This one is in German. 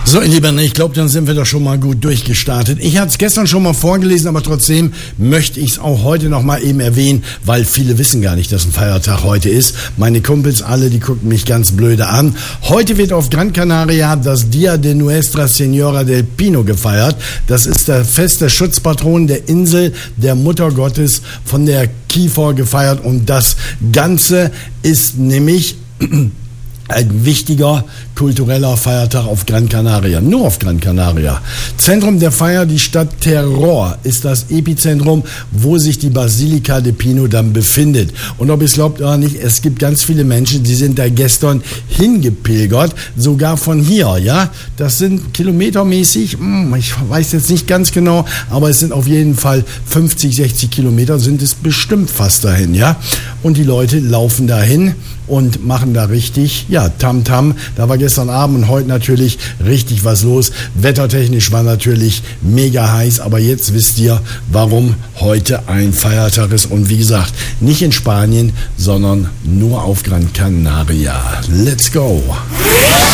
So, ihr Lieben, ich glaube, dann sind wir doch schon mal gut durchgestartet. Ich hatte es gestern schon mal vorgelesen, aber trotzdem möchte ich es auch heute noch mal eben erwähnen, weil viele wissen gar nicht, dass ein Feiertag heute ist. Meine Kumpels alle, die gucken mich ganz blöde an. Heute wird auf Gran Canaria das Dia de Nuestra Señora del Pino gefeiert. Das ist der Fest der Schutzpatronen der Insel der Mutter Gottes von der Kiefer gefeiert. Und das Ganze ist nämlich ein wichtiger kultureller Feiertag auf Gran Canaria, nur auf Gran Canaria. Zentrum der Feier, die Stadt Terror, ist das Epizentrum, wo sich die Basilica de Pino dann befindet. Und ob ihr es glaubt oder nicht, es gibt ganz viele Menschen, die sind da gestern hingepilgert, sogar von hier, ja. Das sind kilometermäßig, ich weiß jetzt nicht ganz genau, aber es sind auf jeden Fall 50, 60 Kilometer, sind es bestimmt fast dahin, ja. Und die Leute laufen dahin und machen da richtig, ja, Tamtam. Da war gestern Abend und heute natürlich richtig was los. Wettertechnisch war natürlich mega heiß, aber jetzt wisst ihr, warum heute ein Feiertag ist. Und wie gesagt, nicht in Spanien, sondern nur auf Gran Canaria. Let's go!